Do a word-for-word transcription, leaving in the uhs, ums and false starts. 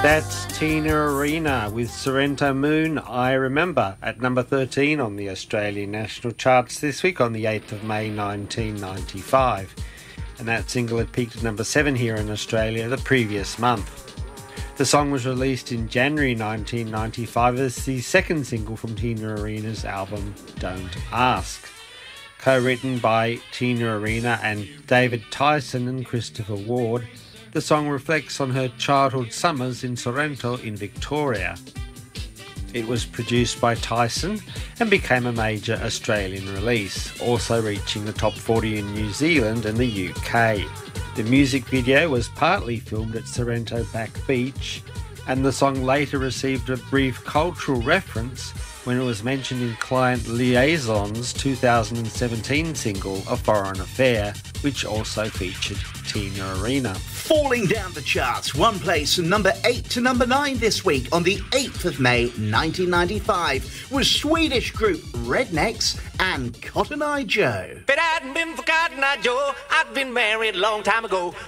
That's Tina Arena with Sorrento Moon, I Remember, at number thirteen on the Australian National Charts this week on the eighth of May nineteen ninety-five. And that single had peaked at number seven here in Australia the previous month. The song was released in January nineteen ninety-five as the second single from Tina Arena's album Don't Ask. Co-written by Tina Arena and David Tyson and Christopher Ward, the song reflects on her childhood summers in Sorrento in Victoria. It was produced by Tyson and became a major Australian release, also reaching the top forty in New Zealand and the U K. The music video was partly filmed at Sorrento Back Beach, and the song later received a brief cultural reference when it was mentioned in Client Liaison's two thousand seventeen single A Foreign Affair, which also featured Tina Arena. Falling down the charts, one place from number eight to number nine this week on the eighth of May nineteen ninety-five was Swedish group Rednecks and Cotton Eye Joe. If it hadn't been for Cotton Eye Joe, I'd been married a long time ago.